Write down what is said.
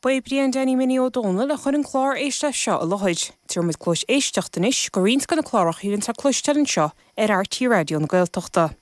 Ba brian Danny Mini O'Donnell le chun an chlár éiste seo a loid. Tuairmid clúis éisteachtanis go rionsco na chlárach híonn sa clúisteann seo RRT Radio na Gaeltachta.